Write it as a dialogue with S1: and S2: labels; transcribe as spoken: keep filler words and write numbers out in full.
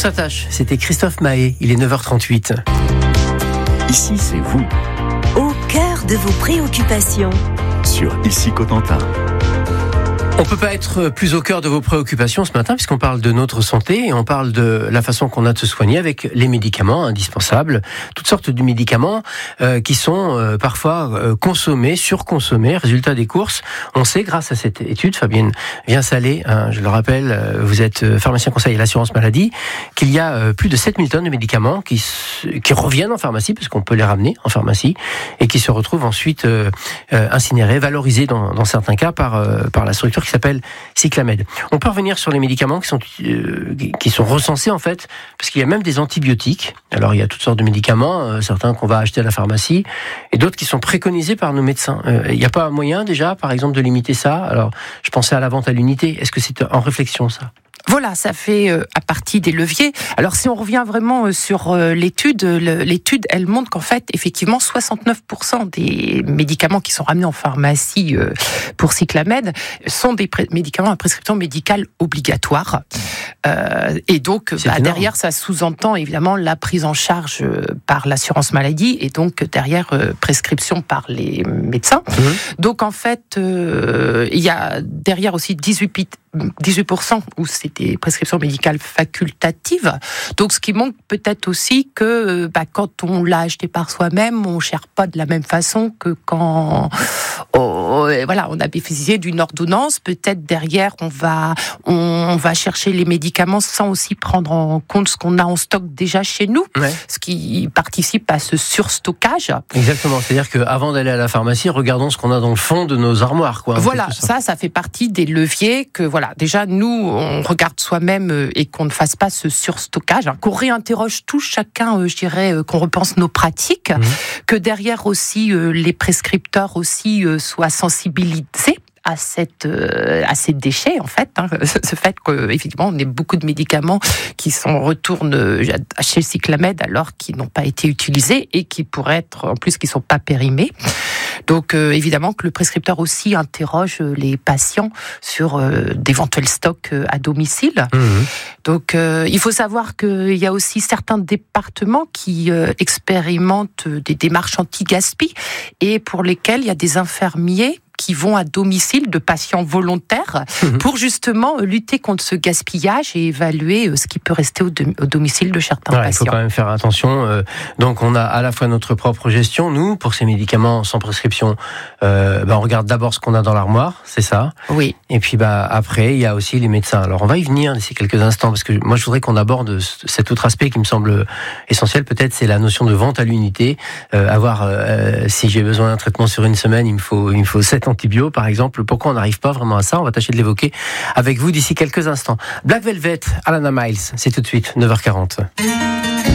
S1: s'attache, c'était Christophe Mahé, il est neuf heures trente-huit.
S2: Ici, c'est vous.
S3: Au cœur de vos préoccupations.
S2: Sur Ici Cotentin.
S1: On peut pas être plus au cœur de vos préoccupations ce matin puisqu'on parle de notre santé et on parle de la façon qu'on a de se soigner avec les médicaments indispensables, toutes sortes de médicaments euh, qui sont euh, parfois euh, consommés, surconsommés. Résultat des courses, on sait grâce à cette étude, Fabienne Viens-Salé, hein, je le rappelle, euh, vous êtes pharmacien conseil à l'assurance maladie, qu'il y a euh, plus de sept mille tonnes de médicaments qui, qui reviennent en pharmacie parce qu'on peut les ramener en pharmacie et qui se retrouvent ensuite euh, euh, incinérés, valorisés dans, dans certains cas par, euh, par la structure qui s'appelle Cyclamed. On peut revenir sur les médicaments qui sont euh, qui sont recensés en fait, parce qu'il y a même des antibiotiques. Alors il y a toutes sortes de médicaments, euh, certains qu'on va acheter à la pharmacie, et d'autres qui sont préconisés par nos médecins. Euh, il n'y a pas moyen déjà, par exemple, de limiter ça. Alors je pensais à la vente à l'unité. Est-ce que c'est en réflexion ça ?
S4: Voilà, ça fait euh, à partie des leviers. Alors si on revient vraiment euh, sur euh, l'étude, le, l'étude, elle montre qu'en fait, effectivement, soixante-neuf pour cent des médicaments qui sont ramenés en pharmacie euh, pour Cyclamed sont des pré- médicaments à prescription médicale obligatoire. Euh, et donc, bah, derrière, ça sous-entend évidemment la prise en charge euh, par l'assurance maladie et donc derrière euh, prescription par les médecins. Mmh. Donc en fait, euh, il y a derrière aussi dix-huit pour cent où c'est des prescriptions médicales facultatives. Donc, ce qui montre peut-être aussi que bah, quand on l'a acheté par soi-même, on ne gère pas de la même façon que quand oh, voilà, on a bénéficié d'une ordonnance. Peut-être derrière, on va, on, on va chercher les médicaments sans aussi prendre en compte ce qu'on a en stock déjà chez nous, ouais. Ce qui participe à ce surstockage.
S1: Exactement. C'est-à-dire qu'avant d'aller à la pharmacie, regardons ce qu'on a dans le fond de nos armoires, quoi.
S4: Voilà, ça, ça fait partie des leviers que, voilà, déjà, nous, on regarde soi-même et qu'on ne fasse pas ce surstockage, hein, qu'on réinterroge tout chacun, euh, je dirais, euh, qu'on repense nos pratiques, mmh. que derrière aussi, euh, les prescripteurs aussi euh, soient sensibilisés à cette euh, à ces déchets en fait, hein, ce fait qu'effectivement on ait beaucoup de médicaments qui sont retournent chez Cyclamed alors qu'ils n'ont pas été utilisés et qui pourraient être en plus qui sont pas périmés. Donc euh, évidemment que le prescripteur aussi interroge les patients sur euh, d'éventuels stocks euh, à domicile. Mmh. Donc euh, il faut savoir qu'il y a aussi certains départements qui euh, expérimentent des démarches anti-gaspi et pour lesquels il y a des infirmiers qui vont à domicile de patients volontaires mmh. pour justement lutter contre ce gaspillage et évaluer ce qui peut rester au, de, au domicile de certains
S1: voilà,
S4: patients.
S1: Il faut quand même faire attention. Donc on a à la fois notre propre gestion, nous, pour ces médicaments sans prescription, euh, bah, on regarde d'abord ce qu'on a dans l'armoire, c'est ça.
S4: Oui.
S1: Et puis bah, après, il y a aussi les médecins. Alors on va y venir d'ici quelques instants, parce que moi je voudrais qu'on aborde cet autre aspect qui me semble essentiel, peut-être, c'est la notion de vente à l'unité. Euh, avoir, euh, si j'ai besoin d'un traitement sur une semaine, il me faut, il me faut sept antibio, par exemple. Pourquoi on n'arrive pas vraiment à ça ? On va tâcher de l'évoquer avec vous d'ici quelques instants. Black Velvet, Alana Miles, c'est tout de suite, neuf heures quarante.